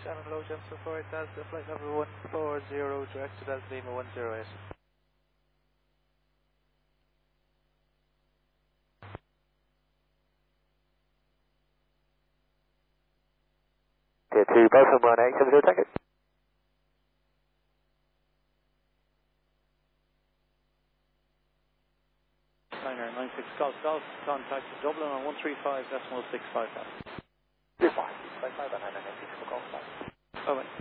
Shannon Low Jump Support, that's the flight number 140, direct to Delta Lima 108. Tier 2, both of them 1870, take it. Niner 96 Golf Golf, contact Dublin on 135.655. 25, 655 and 996 for Golf. Bye bye.